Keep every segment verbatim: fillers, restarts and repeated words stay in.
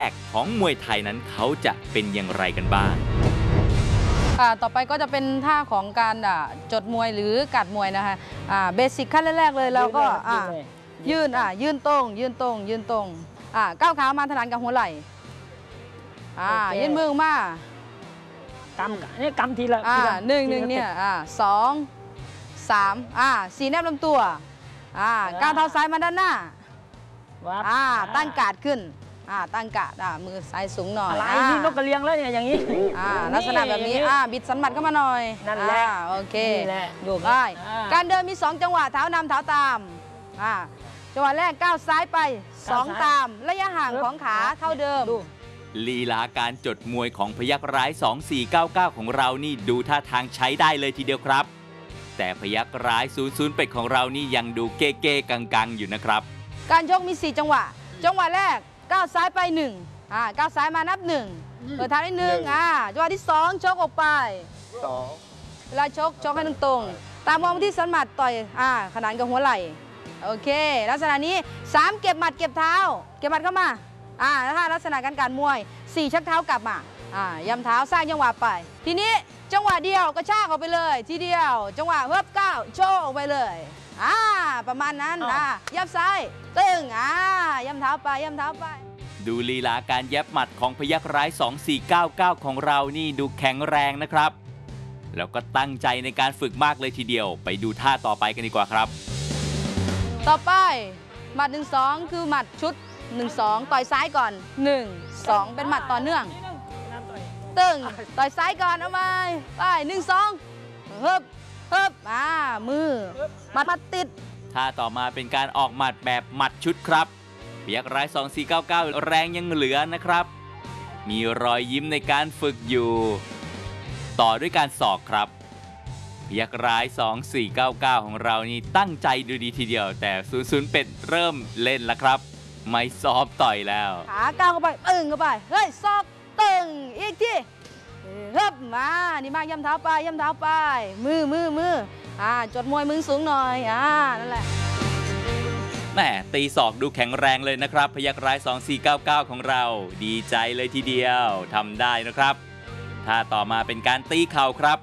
แอกของมวยไทยนั้นเขาจะเป็นอย่างไรกันบ้างต่อไปก็จะเป็นท่าของการจดมวยหรือกัดมวยนะคะเบสิกขั้นแรกๆเลยเราก็ยืนอ่ะยืนตรงยืนตรงยืนตรงอ่าก้าวขามาถนัดกับหัวไหล่อ่ายืนมือมากำนี่กำทีละอ่าหนึ่งหนึ่งเนี่ยอ่าสองสามอ่าสี่แนบลำตัวอ่าก้าวเท้าซ้ายมาด้านหน้าอ่าตั้งการ์ดขึ้นอ่าตั้งกาดอ่ามือซ้ายสูงหน่อยอะไรนี่นกกระเรียงแล้วเนี่ยอย่างนี้อ่าลักษณะแบบนี้อ่าบิดสันหมัดเข้ามาหน่อยนั่นแหละโอเคดูได้การเดินมีสองจังหวะเท้านำเท้าตามอ่าจังหวะแรกก้าวซ้ายไปสองตามระยะห่างของขาเท่าเดิมลีลาการจดมวยของพยัคฆ์ร้ายสองสี่เก้าเก้าของเรานี่ดูท่าทางใช้ได้เลยทีเดียวครับแต่พยัคฆ์ร้ายศูนย์ศูนย์เป็ดของเรานี่ยังดูเก้เก้กังๆอยู่นะครับการชกมีสี่จังหวะจังหวะแรกก้าวซ้ายไปหนึ่งอ่าก้าวซ้ายมานับหนึ่งเปิดทางได้หนึ่งอ่าจังหวะที่สองชกออกไปสองเวลาชกชกให้ตรงๆตามมองที่สันหมัดต่อยอ่าขนานกับหัวไหล่โอเคลักษณะนี้สามเก็บหมัดเก็บเท้าเก็บหมัดเข้ามาอ่าถ้าลักษณะการการมวยสี่ชักเท้ากลับมาอ่ายำเท้าสร้างจังหวะไปทีนี้จังหวะเดียวก็ชากออกไปเลยทีเดียวจังหวะเฮิบก้าวโชว์ออกไปเลยอ่าประมาณนั้นอ่ายับซ้ายตึงอ่ายำเท้าไปยำเท้าไปดูลีลาการแยบหมัดของพยัคฆ์ร้ายสองสี่เก้าเก้าของเรานี่ดูแข็งแรงนะครับแล้วก็ตั้งใจในการฝึกมากเลยทีเดียวไปดูท่าต่อไปกันดีกว่าครับต่อไปหมัดหนึ่งสองคือหมัดชุดหนึ่งสองต่อยซ้ายก่อนหนึ่งสองเป็นหมัดต่อเนื่องตึงต่อยซ้ายก่อนเอาไปไปหนึ่งสองเฮิบเฮิบอ่ามือหมัดมาติดท่าต่อมาเป็นการออกหมัดแบบหมัดชุดครับพยัคฆ์ร้ายสองสี่เก้าเก้าแรงยังเหลือนะครับมีรอยยิ้มในการฝึกอยู่ต่อด้วยการศอกครับพยัคฆ์ร้ายสองสี่เก้าเก้าของเรานี่ตั้งใจดูดีทีเดียวแต่ศูนย์ศูนย์เป็ดเริ่มเล่นแล้วครับไม่ซอฟต่อยแล้วขาก้าวเข้าไปตึงเข้าไปเฮ้ยซอกตึงอีกทีเฮิบมานี่มากย่ำเท้าไปย่ำเท้าไปมือมือมืออ่าจดมวยมือสูงหน่อยอ่านั่นแหละแหมตีศอกดูแข็งแรงเลยนะครับพยัคฆ์ร้ายสองสี่เก้าเก้าของเราดีใจเลยทีเดียวทำได้นะครับท่าต่อมาเป็นการตีเข่าครับ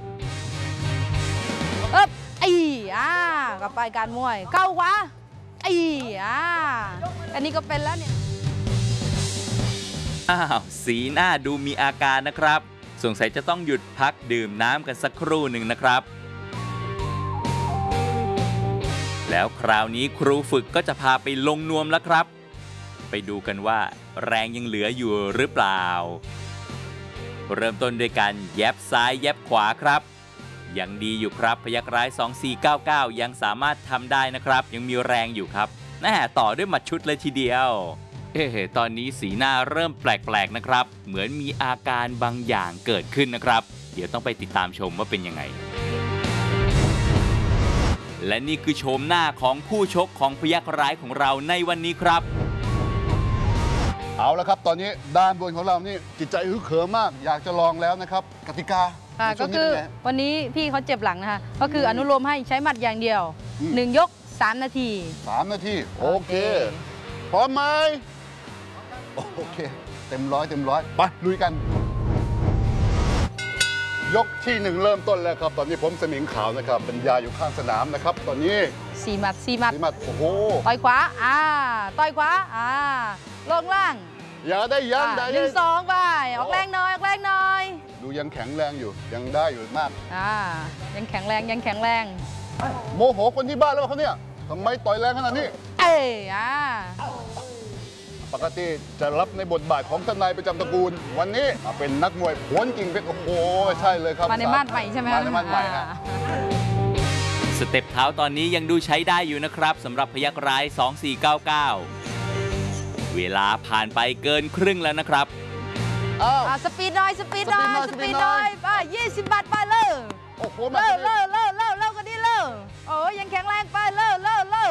เอ๊บอีอ่ากลับไปการมวยเข้าขวาอีอ่าอันนี้ก็เป็นแล้วเนี่ยอ้าวสีหน้าดูมีอาการนะครับสงสัยจะต้องหยุดพักดื่มน้ำกันสักครู่หนึ่งนะครับแล้วคราวนี้ครูฝึกก็จะพาไปลงนวมแล้วครับไปดูกันว่าแรงยังเหลืออยู่หรือเปล่าเริ่มต้นด้วยการแยบซ้ายแยบขวาครับยังดีอยู่ครับพยัคฆ์ร้ายสองสี่เก้าเก้ายังสามารถทำได้นะครับยังมีแรงอยู่ครับแน่ต่อด้วยหมัดชุดเลยทีเดียวเอ๊ะตอนนี้สีหน้าเริ่มแปลกๆนะครับเหมือนมีอาการบางอย่างเกิดขึ้นนะครับเดี๋ยวต้องไปติดตามชมว่าเป็นยังไงและนี่คือโฉมหน้าของคู่ชกของพยัคฆ์ร้ายของเราในวันนี้ครับเอาละครับตอนนี้ด้านบนของเรานี่จิตใจฮึกเหิมมากอยากจะลองแล้วนะครับกติกาก็คือวันนี้พี่เขาเจ็บหลังนะคะก็คืออนุโลมให้ใช้หมัดอย่างเดียวหนึ่งยกสามนาทีสามนาทีโอเคพร้อมไหมโอเคเต็มร้อยเต็มร้อยไปลุยกันยกที่หนึ่งเริ่มต้นแล้วครับตอนนี้ผมสมิงขาวนะครับบรรยายอยู่ข้างสนามนะครับตอนนี้สี่หมัดสี่หมัดสี่หมัดโอ้โหต่อยขวาอ่าต่อยขวาอ่าลงล่างอย่าได้ยั้งได้หนึ่งสองไปออกแรงหน่อยออกแรงหน่อยดูยังแข็งแรงอยู่ยังได้อยู่มากอ่ายังแข็งแรงยังแข็งแรงโมโหคนที่บ้านแล้วเขาเนี่ยทำไมต่อยแรงขนาดนี้เอ้ยอ่าปกติจะรับในบทบาทของทนายประจำตระกูลวันนี้เป็นนักมวยผวนกิ่งเพชรโอ้โหใช่เลยครับมาในบ้านใหม่ใช่ไหมมาในบ้านใหม่ฮะสเต็ปเท้าตอนนี้ยังดูใช้ได้อยู่นะครับสำหรับพยัคฆ์ร้ายสองสี่เก้าเก้าเวลาผ่านไปเกินครึ่งแล้วนะครับอ้าวสปีดหน่อยสปีดหน่อยสปีดหน่อยไปยี่สิบบาทไปเลยโอ้โหเลิกเลิกเลิกเลิกเลิกกันดิเลิกโอ้ยังแข็งแรงไปเลิกเลิกเลิก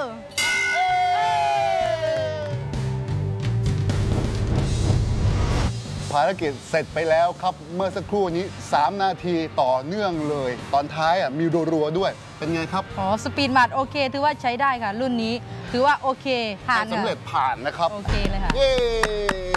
ภารกิจเสร็จไปแล้วครับเมื่อสักครู่นี้สามนาทีต่อเนื่องเลยตอนท้ายอ่ะมีรัวๆด้วยเป็นไงครับอ๋อสปีดหมัดโอเคถือว่าใช้ได้ค่ะรุ่นนี้ถือว่าโอเคผ่านสำเร็จผ่านนะครับโอเคเลยค่ะเย้